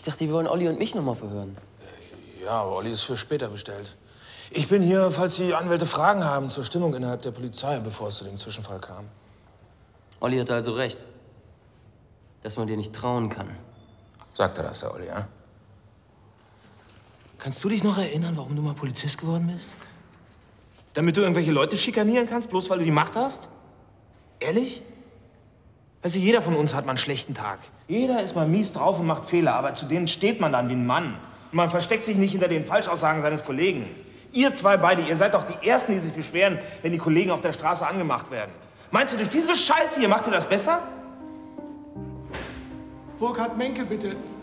dachte, die wollen Olli und mich noch mal verhören. Ja, aber Olli ist für später bestellt. Ich bin hier, falls die Anwälte Fragen haben zur Stimmung innerhalb der Polizei, bevor es zu dem Zwischenfall kam. Olli hatte also recht, dass man dir nicht trauen kann. Sagt er das, der Olli, ja? Kannst du dich noch erinnern, warum du mal Polizist geworden bist? Damit du irgendwelche Leute schikanieren kannst, bloß weil du die Macht hast? Ehrlich? Weißt du, jeder von uns hat mal einen schlechten Tag. Jeder ist mal mies drauf und macht Fehler, aber zu denen steht man dann wie ein Mann. Und man versteckt sich nicht hinter den Falschaussagen seines Kollegen. Ihr zwei beide, ihr seid doch die Ersten, die sich beschweren, wenn die Kollegen auf der Straße angemacht werden. Meinst du, durch diese Scheiße hier macht ihr das besser? Burkhard Menke, bitte.